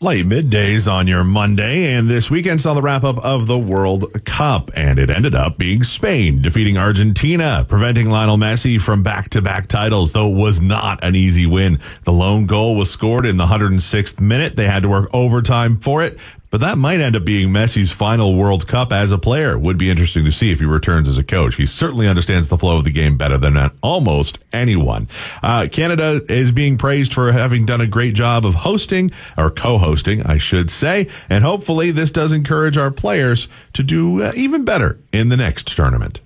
Late middays on your Monday, and this weekend saw the wrap-up of the World Cup, and it ended up being Spain defeating Argentina, preventing Lionel Messi from back-to-back titles, though it was not an easy win. The lone goal was scored in the 106th minute. They had to work overtime for it, but that might end up being Messi's final World Cup as a player. Would be interesting to see if he returns as a coach. He certainly understands the flow of the game better than almost anyone. Canada is being praised for having done a great job of hosting, or co-hosting, I should say, and hopefully this does encourage our players to do even better in the next tournament.